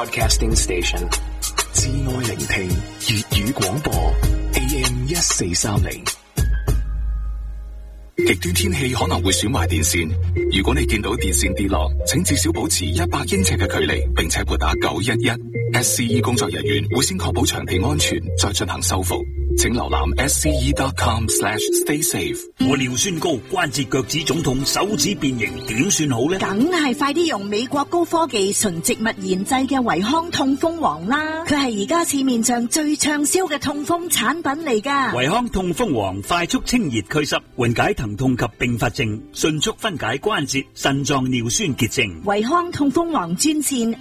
Broadcasting Station， 至愛聆聽粵語廣播 AM 1430。極端天氣可能會損壞電線，如果你見到電線跌落，請至少保持100英尺嘅距離，並且撥打911。SCE 工作人員會先確保場地安全，再進行修復。請瀏覽 sce.com/staysafe。 我尿酸高，關節腳趾腫痛，手指變形，點算好呢？ 梗係快啲用美國高科技純植物研製嘅維康痛風王啦！佢係而家市面上最暢銷嘅痛風產品嚟㗎。 維康痛風王快速清熱祛濕，緩解疼痛及併發症，迅速分解關節、腎臟尿酸結症。 維康痛風王專線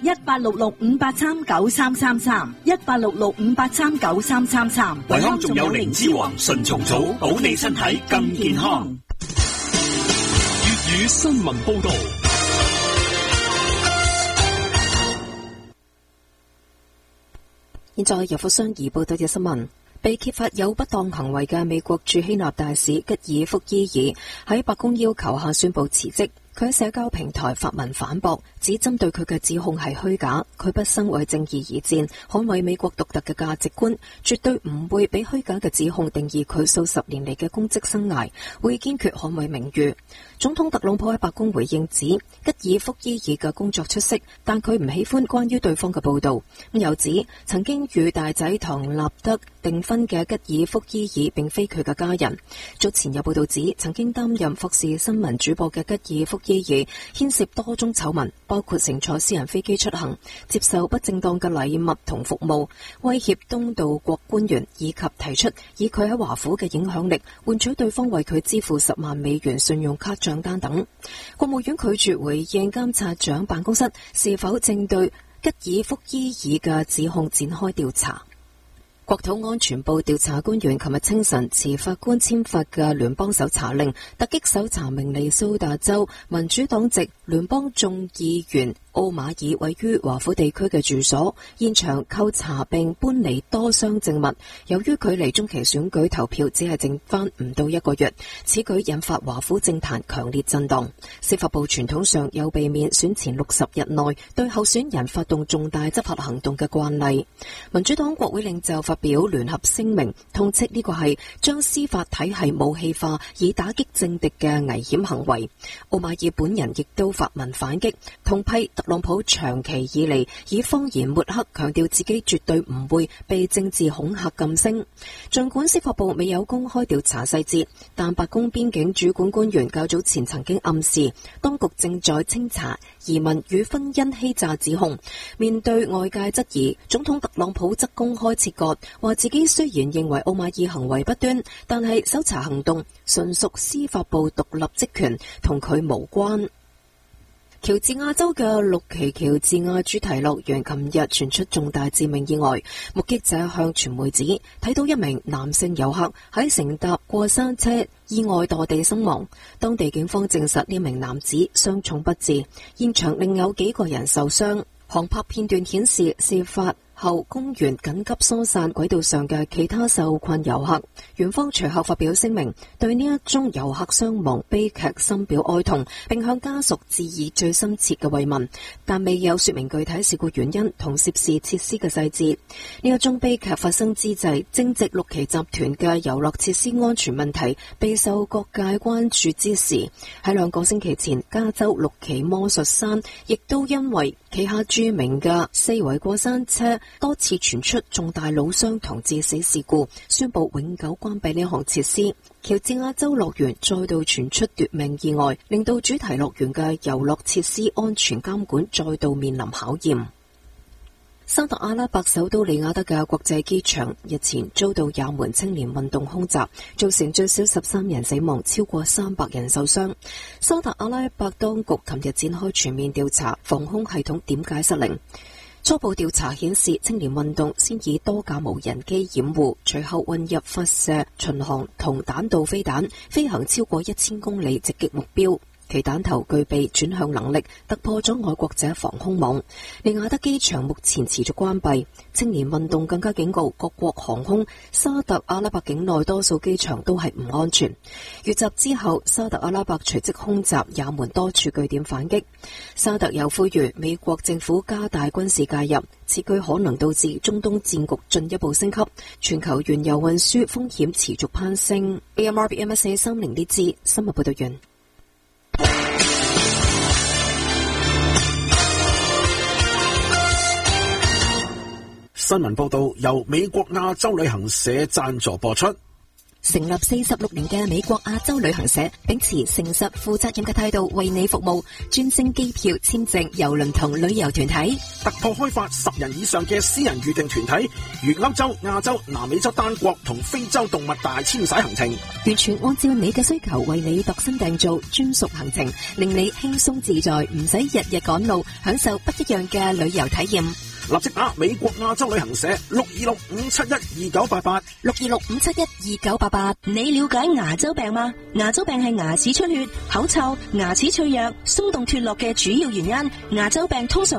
1866-583-9333，1866-583-9333。 維康仲有靈芝王純蟲草，保你身體更健康。 粵語新聞報道。 現在由富商怡報道嘅新聞。被揭發有不當行為嘅美國駐希臘大使吉爾福伊爾喺白宮要求下宣布辭職。佢喺社交平台發文反駁，指針對佢嘅指控係虛假。佢畢生為正義而戰，捍衛美國獨特嘅價值觀，絕對唔會俾虛假嘅指控定義佢數十年嚟嘅公職生涯，會堅決捍衛名譽。總統特朗普喺白宮回應指，吉爾福伊爾嘅工作出色，但佢唔喜歡關於對方嘅報導。又指曾經與大仔唐納德訂婚嘅吉爾福伊爾並非佢嘅家人。早前有報導指，曾經擔任霍士新聞主播嘅吉爾福伊爾牽涉多宗醜聞，包括乘坐私人飛機出行、接受不正當嘅禮物同服務、威脅東道國官員，以及提出以佢喺華府嘅影響力換取對方為佢支付10萬美元信用卡賬單等。國務院拒絕回應監察長辦公室是否正對吉爾福伊爾嘅指控展開調查。國土安全部調查官員琴日清晨持法官簽發嘅聯邦搜查令，突擊搜查明尼蘇達州民主黨籍聯邦眾議員奧馬爾位於華府地區嘅住所，現場扣查並搬離多箱證物。由於距離中期選舉投票只係剩翻唔到1個月，此舉引發華府政壇強烈震盪。司法部傳統上有避免選前60日內對候選人發動重大執法行動嘅慣例。民主黨國會領袖發表聯合聲明，痛斥呢個係將司法體系武器化以打擊政敵嘅危險行為。奧馬爾本人亦都發文反擊，痛批特朗普長期以嚟以謊言抹黑，強調自己絕對唔會被政治恐嚇噤聲。儘管司法部未有公開調查細節，但白宮邊境主管官員較早前曾經暗示，當局正在清查移民與婚姻欺詐指控。面對外界質疑，總統特朗普則公開切割，話自己雖然認為奧馬爾行為不端，但係搜查行動純屬司法部獨立職權，同佢無關。喬治亞州嘅6期喬治亞主題樂園琴日傳出重大致命意外，目擊者向傳媒指睇到一名男性遊客喺乘搭過山車意外墮地身亡。當地警方證實呢名男子傷重不治，現場另有幾個人受傷。航拍片段顯示，事發後公園緊急疏散軌道上嘅其他受困遊客。園方隨後發表聲明，對呢一宗遊客傷亡悲劇深表哀痛，並向家屬致以最深切嘅慰問，但未有說明具體事故原因同涉事設施嘅細節。呢一宗悲劇發生之際，正值6期集團嘅遊樂設施安全問題備受各界關注之時，喺2個星期前，加州6期魔術山亦都因為旗下著名嘅4維過山車多次傳出重大腦傷同致死事故，宣布永久關閉呢項設施。喬治亞州樂園再度傳出奪命意外，令到主題樂園嘅遊樂設施安全監管再度面臨考驗。沙特阿拉伯首都里雅德嘅國際機場日前遭到也門青年運動空襲，造成最少13人死亡，超過300人受傷。沙特阿拉伯當局琴日展開全面調查防空系統點解失靈。初步調查顯示，青年運動先以多架無人機掩護，隨後混入發射巡航同彈道飛彈，飛行超過1000公里直擊目標。 其彈頭具備轉向能力，突破咗愛國者防空網。利雅得機場目前持續關閉。青年運動更加警告各國航空，沙特阿拉伯境內多數機場都係唔安全。遇襲之後，沙特阿拉伯隨即空襲也門多處據點反擊。沙特又呼籲美國政府加大軍事介入，此舉可能導致中東戰局進一步升級，全球原油運輸風險持續攀升。AMRB/MSA30 呢支新聞報道員。 新聞報道由美國亞洲旅行社贊助播出。 成立46年嘅美國亞洲旅行社，秉持誠實負責任嘅態度為你服務，專升機票、簽證、郵輪同旅遊團體， 突破開發10人以上嘅私人預訂團體，如歐洲、亞洲、南美洲單國同非洲動物大遷徙行程， 完全按照你嘅需求為你度身訂造專屬行程，令你輕鬆自在，唔使日日趕路，享受不一樣嘅旅遊體驗。 立即打美國亞洲旅行社 626-571-2988，626-571-2988。你了解牙周病嗎？牙周病係牙齒出血、口臭、牙齒脆弱、鬆動脫落嘅主要原因。牙周病通常